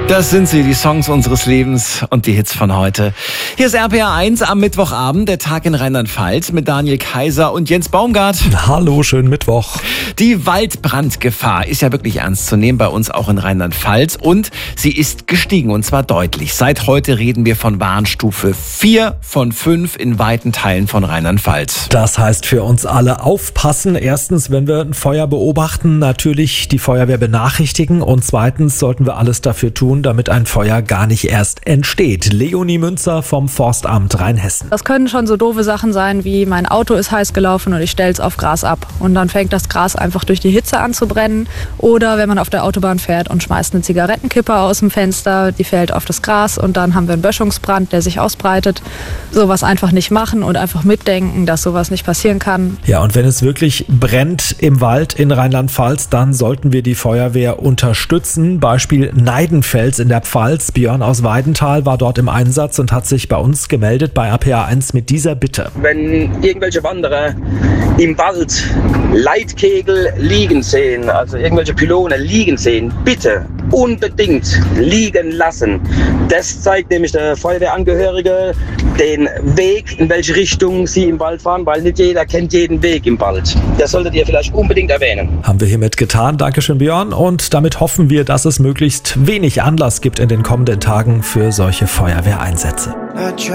Das sind sie, die Songs unseres Lebens und die Hits von heute. Hier ist RPR 1 am Mittwochabend, der Tag in Rheinland-Pfalz mit Daniel Kaiser und Jens Baumgart. Hallo, schönen Mittwoch. Die Waldbrandgefahr ist ja wirklich ernst zu nehmen, bei uns auch in Rheinland-Pfalz. Und sie ist gestiegen, und zwar deutlich. Seit heute reden wir von Warnstufe 4 von 5 in weiten Teilen von Rheinland-Pfalz. Das heißt für uns alle aufpassen. Erstens, wenn wir ein Feuer beobachten, natürlich die Feuerwehr benachrichtigen. Und zweitens sollten wir alles dafür tun, damit ein Feuer gar nicht erst entsteht. Leonie Münzer vom Forstamt Rheinhessen. Das können schon so doofe Sachen sein, wie mein Auto ist heiß gelaufen und ich stelle es auf Gras ab. Und dann fängt das Gras einfach durch die Hitze an zu brennen. Oder wenn man auf der Autobahn fährt und schmeißt eine Zigarettenkippe aus dem Fenster, die fällt auf das Gras und dann haben wir einen Böschungsbrand, der sich ausbreitet. Sowas einfach nicht machen und einfach mitdenken, dass sowas nicht passieren kann. Ja, und wenn es wirklich brennt im Wald in Rheinland-Pfalz, dann sollten wir die Feuerwehr unterstützen. Beispiel Neidenfels in der Pfalz. Björn aus Weidenthal war dort im Einsatz und hat sich bei uns gemeldet bei RPR 1 mit dieser Bitte. Wenn irgendwelche Wanderer im Wald Leitkegel liegen sehen, also irgendwelche Pylone liegen sehen, bitte unbedingt liegen lassen. Das zeigt nämlich der Feuerwehrangehörige den Weg, in welche Richtung sie im Wald fahren, weil nicht jeder kennt jeden Weg im Wald. Das solltet ihr vielleicht unbedingt erwähnen. Haben wir hiermit getan. Dankeschön, Björn. Und damit hoffen wir, dass es möglichst wenig Anlass gibt in den kommenden Tagen für solche Feuerwehreinsätze.